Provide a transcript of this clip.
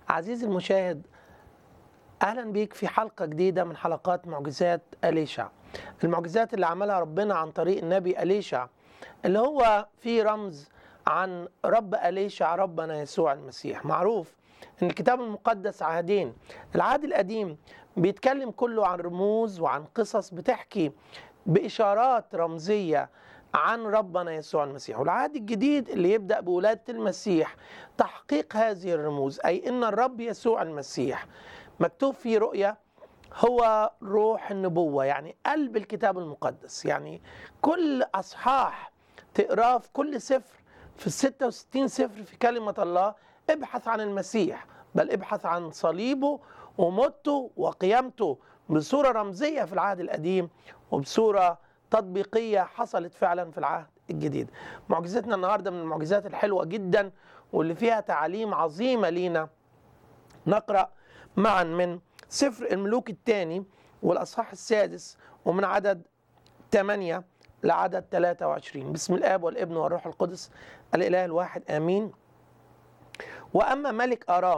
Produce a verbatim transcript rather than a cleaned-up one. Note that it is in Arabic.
عزيزي المشاهد، أهلا بيك في حلقة جديدة من حلقات معجزات أليشع. المعجزات اللي عملها ربنا عن طريق النبي أليشع، اللي هو في رمز عن رب أليشع ربنا يسوع المسيح. معروف أن الكتاب المقدس عهدين. العهد القديم بيتكلم كله عن رموز وعن قصص بتحكي بإشارات رمزية عن ربنا يسوع المسيح، والعهد الجديد اللي يبدأ بولادة المسيح تحقيق هذه الرموز، أي أن الرب يسوع المسيح مكتوب في رؤيا هو روح النبوة، يعني قلب الكتاب المقدس. يعني كل أصحاح تقراه في كل سفر، في الستة وستين سفر في كلمة الله، ابحث عن المسيح، بل ابحث عن صليبه وموته وقيامته بصورة رمزية في العهد القديم وبصورة تطبيقية حصلت فعلا في العهد الجديد. معجزتنا النهاردة من المعجزات الحلوة جدا واللي فيها تعاليم عظيمة لينا. نقرأ معا من سفر الملوك الثاني والأصحاح السادس ومن عدد ثمانية لعدد ثلاثة وعشرين. بسم الآب والابن والروح القدس الإله الواحد آمين. وأما ملك أرام